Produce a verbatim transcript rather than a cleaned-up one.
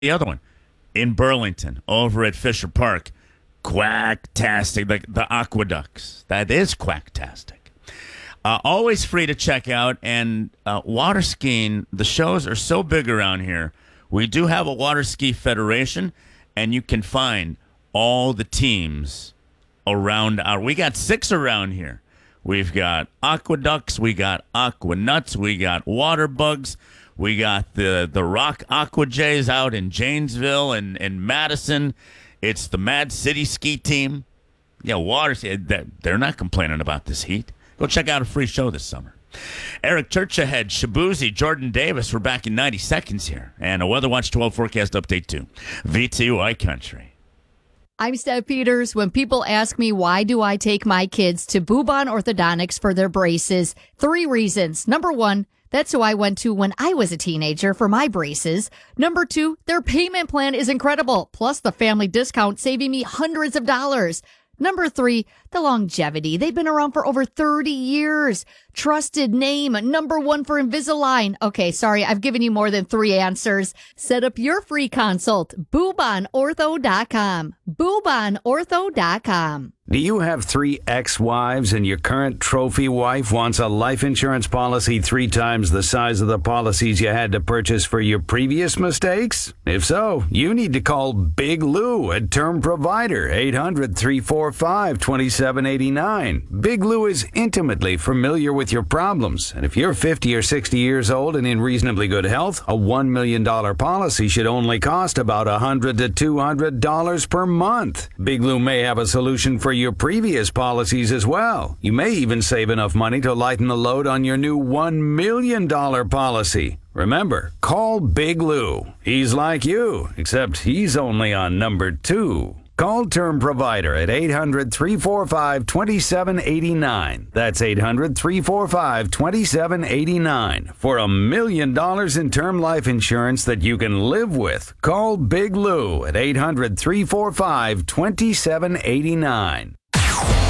the other one in Burlington over at Fisher Park. Quacktastic, like the Aqueducts. That is quacktastic. Uh, always free to check out. And uh, water skiing, the shows are so big around here. We do have a water ski federation, and you can find all the teams around our. We got six around here. We've got Aqueducts, we got Aquanuts, we got Water Bugs, we got the the Rock Aqua Jays out in Janesville and, and Madison. It's the Mad City ski team. Yeah, water. They're not complaining about this heat. Go check out a free show this summer. Eric Church ahead, Shabuzi, Jordan Davis. We're back in ninety seconds here. And a Weather Watch twelve forecast update too. V T Y Country. I'm Steph Peters. When people ask me why do I take my kids to Bubon Orthodontics for their braces, three reasons. Number one, that's who I went to when I was a teenager for my braces. Number two, their payment plan is incredible. Plus the family discount saving me hundreds of dollars. Number three, the longevity. They've been around for over thirty years. Trusted name, number one for Invisalign. Okay, sorry, I've given you more than three answers. Set up your free consult. Bubon Ortho dot com. Bubon Ortho dot com. Do you have three ex-wives and your current trophy wife wants a life insurance policy three times the size of the policies you had to purchase for your previous mistakes? If so, you need to call Big Lou at Term Provider, eight hundred, three four five, two seven eight nine. Big Lou is intimately familiar with your problems, and if you're fifty or sixty years old and in reasonably good health, a one million dollars policy should only cost about one hundred to two hundred dollars per month. Big Lou may have a solution for your previous policies as well. You may even save enough money to lighten the load on your new one million dollars policy. Remember, call Big Lou. He's like you, except he's only on number two. Call Term Provider at eight hundred, three four five, two seven eight nine. That's eight hundred, three four five, two seven eight nine. For a million dollars in term life insurance that you can live with. Call Big Lou at eight hundred, three four five, two seven eight nine.